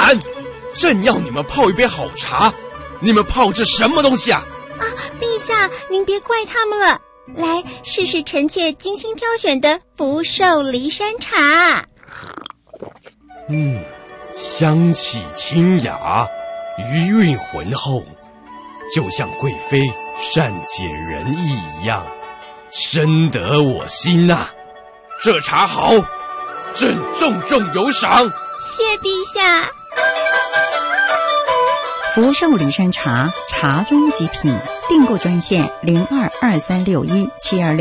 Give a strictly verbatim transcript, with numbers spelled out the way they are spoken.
然，朕要你们泡一杯好茶，你们泡这什么东西啊？ 啊，陛下，您别怪他们了。来，试试臣妾精心挑选的福寿梨山茶。 嗯，香气清雅，余韵浑厚，就像贵妃善解人意一样，深得我心呐、啊。这茶好，朕重重有赏。 谢陛下。 福寿梨山茶，茶中极品。订购专线零二二三六一七二六。